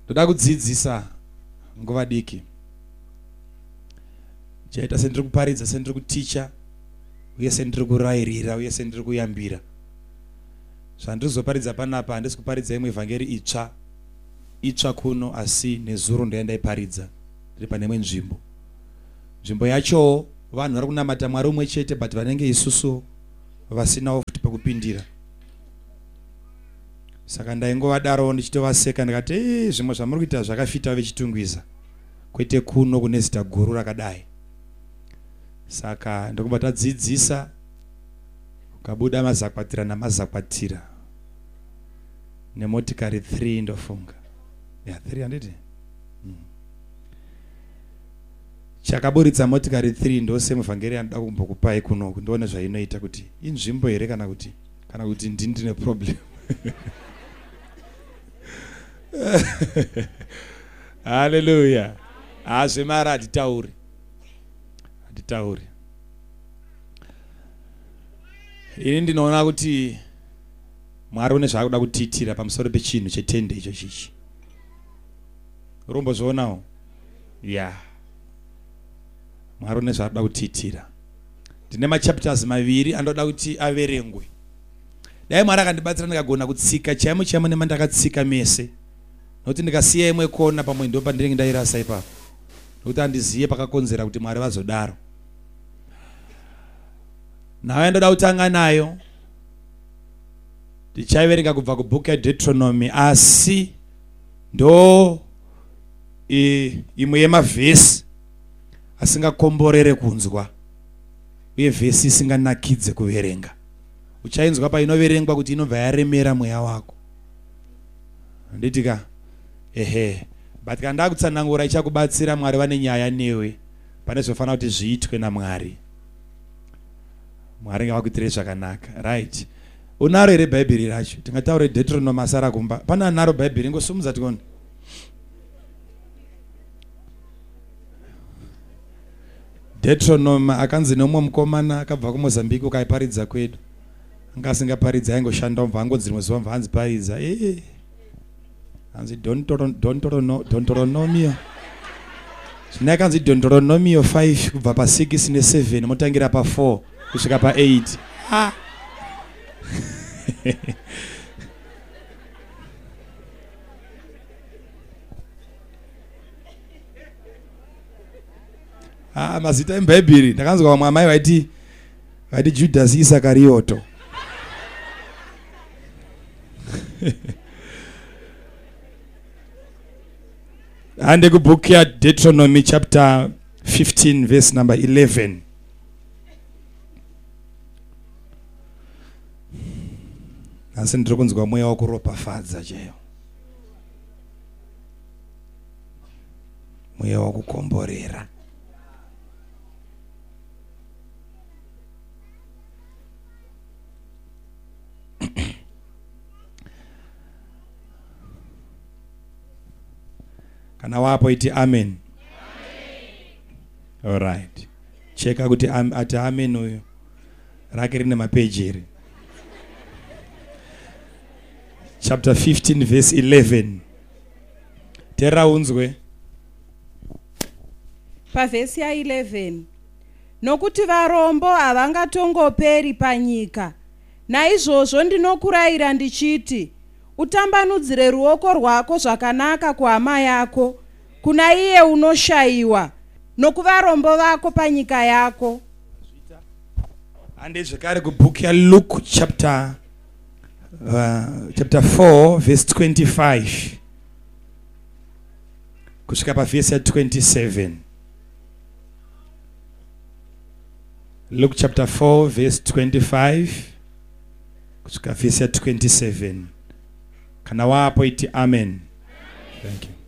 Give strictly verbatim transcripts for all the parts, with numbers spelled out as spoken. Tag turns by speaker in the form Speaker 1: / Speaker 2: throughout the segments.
Speaker 1: ndoda kudzidzisa nguva diki. Chaita sendiri kuparidza, sendiri kuticha, uye sendiri kurairira, uye sendiri kuyambira. Zvandiri kuzoparidza panapa handisi kuparidza imwe evhangeri itsva. Itsva kuno asi nezuro ndayandaiparidza ndiri pane imwe nzvimbo. Nzvimbo yacho vanhu vari kunamata Mwari umwe chete, but vanenge isusu vasinawo futi pekupindira. Saka ndaingovadaro ndichitovaseka ndikati, "Eh, zvimwe zvamuri kuita zvakafita vechitungwiza. Kwete kuno kune zita guru rakadai." Saka ndokuba tadzidzisa, ukabuda mazakwatira namazakwatira nemotikari three ndofunga. Ya three handiti? Hmm. Chakaburitsa motikari three ndose muvhangeri anoda kumbokupai kunoku ndione zvainoita kuti inzvimbo here kana kuti kana kuti ndini ndine problem. Hallelujah. Azve mara hatitauri. Hatitauri. Ini ndinoona kuti Mwari une zvaakuda kutiitira pamusoro pechinhu chetende icho chichi. Urombozvionawo? Yeah. Mwari une zvaakuda kutiitira. Ndine machapters maviri anoda kuti averengwe. Dai Mwari akandibatsira ndikagona kutsika chaimo chaimo nemandakatsika mese. Nokuti ndikasiya imwe kona pamwe ndo pandinenge ndairasa ipapo. Nokuti handiziye pakakonzera kuti Mwari vazodaro. Nawe ndoda kutanga nayo. Tichaiverenga kubva kubhuku yaDeuteronomy asi ndo imwe yemavhesi asingakomborere kunzwa uye vhesi isinganakidze kuverenga. Uchainzwa painoverengwa kuti inobva yaremera mweya wako. Nditika ehe, but kana ndakutsanangura ichakubatsira Mwari vane nyaya newe pane zvofanira kuti zviitwe naMwari. Mwari ngavakuitire zvakanaka, right? Unaro here Bhaibheri racho? Tingataure Deuteronomy asara kumba. Pana naro Bhaibheri, ngosumudza tione. Deuteronomy akanzi nomwe mukomana akabva kuMozambique ukaiparidza kwedu. Anga asingaparidza aingoshanda umva angodzi rimwe zuva mva hanzi paridza. Eh. Hanzi Deuteronomy. Zvine akanzi Deuteronomy five kubva pa six ne seven motangira pa four kusvika pa eight. Ah. Ah, mazita eBhayibheri ndakanzwa vamwe amai vaiti vaiti Judas Iskarioto. Ande kubhuku yaDeuteronomy chapter fifteen verse number eleven. Asi ndiri kunzwa mweya wakuropafadza chaiwo. Mweya wakukomborera. Kana wapo iti amen. All right. Cheka kuti am, ati amen uyo. Rake rine mapeji here. Chapter fifteen verse eleven. Tera unzwe.
Speaker 2: Pavhesi ya eleven. Nokuti varombo havangatongoperi panyika. Naizvozvo ndinokurayira ndichiti, utambanudzire ruoko rwako zvakanaka kuhama yako, kuna iye unoshayiwa, nokuvarombo vako panyika yako.
Speaker 1: Ande zvekare kubhuku yaLuke chapter uh, chapter four verse twenty-five kusvika pavhesi ya twenty-seven. Luke chapter four verse twenty-five kusvika vhesi ya twenty-seven. Kana wapo iti amen. Thank you.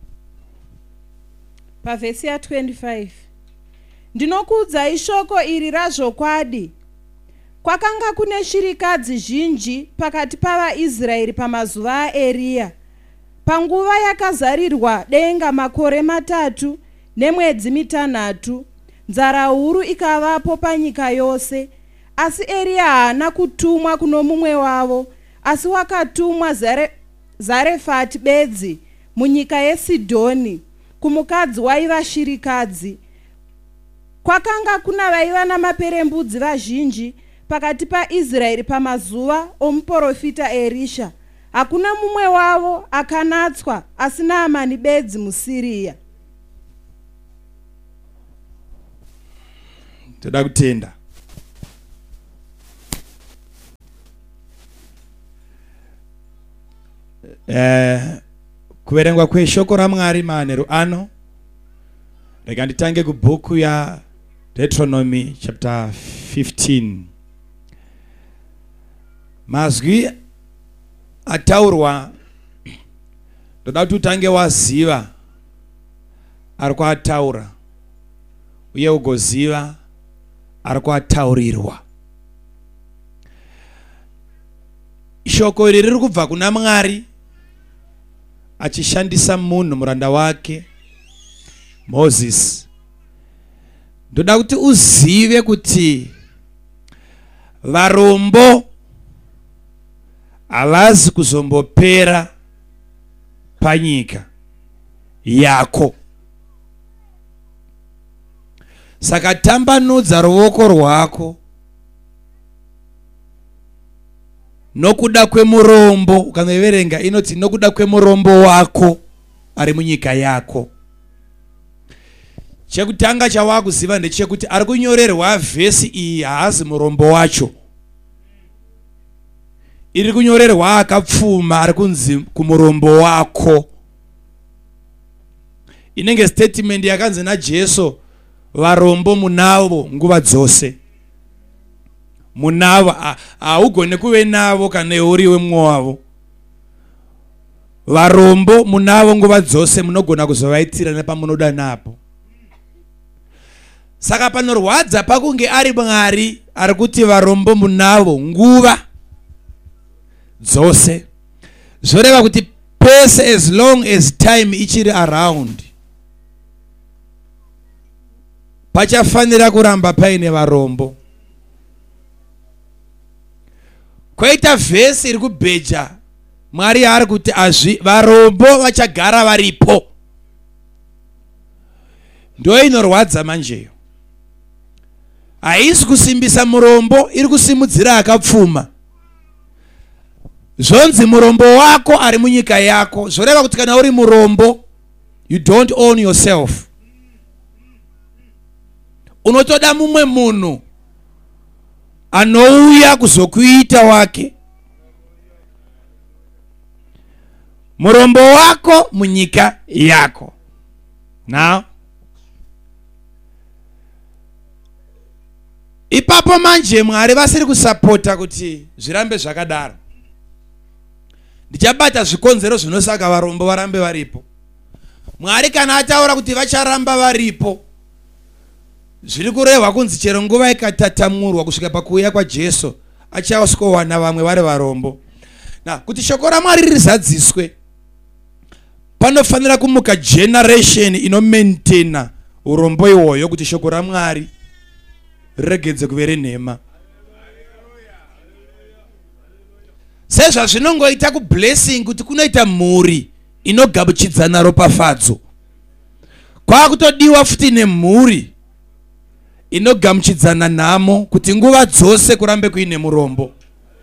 Speaker 2: Pavhesi ya twenty-five. Ndinokuudzai shoko iri razvokwadi. Kwakanga kune shirikadzi zhinji pakati pavaIsraeri pamazuva aEria. Panguva yakazarirwa denga makore matatu nemwedzi mitanhatu, nzara huru ikavapo panyika yose. Asi Eria haana kutumwa kuno mumwe wavo, asi wakatumwa Zare, Zarefati bedzi munyika yeSidhoni kumukadzi waiva shirikadzi. Kwakanga kuna vaiva namaperembudzi vazhinji pakati paIsraeri pamazuva omuprofita Erisha. Hakuna mumwe wavo akanatswa asi Naamani bedzi muSiria.
Speaker 1: Toda kutenda. Eh, kuverengwa kweshoko raMwari manheru ano. Rega nditange kubhuku ya Deuteronomy chapter fifteen. Mazwi ataurwa ndoda kuti utange waziva ari kuataura uye ugoziva ari kuataurirwa. Shoko iri riri kubva kuna Mwari achishandisa munhu muranda wake Moses. Ndoda kuti uzive kuti varombo havazi kuzombopera panyika yako. Saka tambanudza ruoko rwako nokuda kwemurombo. Ukaverenga inoti nokuda kwemurombo wako ari munyika yako. Chekutanga chawakuziva ndechekuti ari kunyorerwa vhesi iyi haazi murombo wacho. Iri kunyorerwa akapfuma ari kunzi kumurombo wako. Inenge statement yakanzi naJesu varombo munavo nguva dzose. Munavo haugone kuve navo kana uriwe mumwe wavo. Varombo munavo nguva dzose, munogona kuzovaitira nepamunoda napo. Saka panorwadza pakunge ari Mwari ari kuti varombo munavo nguva dzose. Zvoreva kuti pese as long as time ichiri around pachafanira kuramba paine varombo. Koita vhesi iri kubheja Mwari ari kuti azvi varombo vachagara varipo. Ndo inorwadza manjeyo. Haisi kusimbisa murombo, iri kusimudzira akapfuma. Zvonzi murombo wako ari munyika yako. Zvoreva kuti kana uri murombo, you don't own yourself. Unotoda mumwe munhu anouya kuzokuita wake. Murombo wako munyika yako. Now, ipapo manje Mwari vasiri kusapota kuti zvirambe zvakadaro. Ndichabata zvikonzero zvinosaka varombo varambe varipo. Mwari kana ataura kuti vacharamba varipo, zviri kurehwa kunzi chero nguva ikatatamurwa kusvika pakuuya kwaJesu achasikowana vamwe vari varombo. Na kuti shoko raMwari rizadziswe, panofanira kumuka generation ino maintaina urombo iwoyo kuti shoko raMwari regedze kuvere nhema. Sezva zvinongoita kublessing kuti kunoita mhuri inogamuchidzana ropafadzo. Kwakutodiwa futi nemhuri inogamuchidzana nhamo kuti nguva dzose kurambe kuine murombo.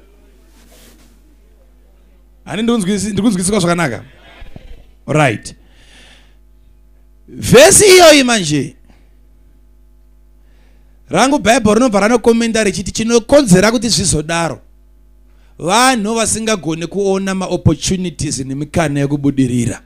Speaker 1: Ani ndikunzwisisa zvakanaka? Right. Vhesi iyoyi manje rangu Bible rinobva ranokomenda richiti chinokonzera kuti zvizodaro vanhu vasingagone kuona maopportunities nemikana yekubudirira.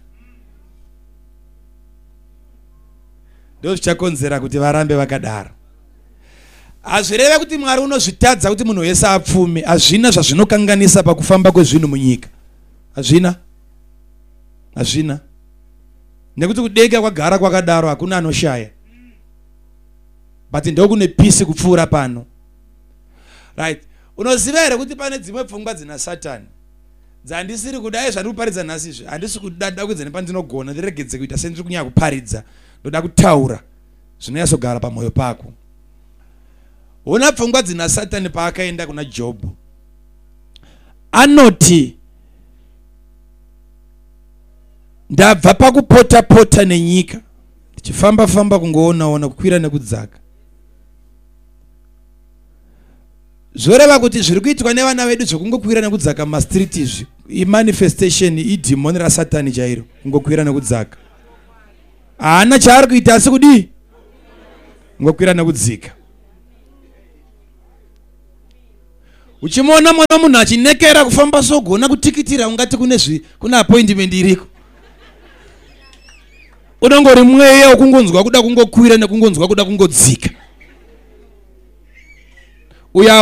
Speaker 1: Ndo zvichakonzera kuti varambe vakadaro. Hazvireve kuti Mwari unozvitadza kuti munhu wese apfume. Hazvina zvazvinokanganisa pakufamba kwezvinhu munyika. Hazvina. Hazvina. Nekuti kudega kwagara kwakadaro hakuna anoshaya. But ndo kune peace kupfuura pano. Right. Unoziva here kuti pane dzimwe pfungwa dzina Satani dzandisiri kudai zvandiri kuparidza nhasi izvi. Handisi kudada kuedza nepandinogona ndiregedze kuita sendiri kunyanya kuparidza. Ndoda kutaura zvinoyasogara pamwoyo pako. Una pfungwa dzina Satani paakaenda kuna Jobhu. Anoti ndabva pakupota pota nenyika ndichifamba famba kungoona ona kukwira nekudzaka. Zvoreva kuti zviri kuitwa nevana vedu zvokungokwira nekudzaka mastreet izvi imanifestation idhimoni rasatani chairo, kungokwira nekudzaka. Haana chaari kuita asi kudii? Kungokwira nekudzika. Uchimona mwana munhu achinekera kufamba sogona kutikitira ungati kune zvi kuna appointment iriko. Unongori mweya wokungonzwa kuda kungokwira nekungonzwa kuda kungodzika. Uya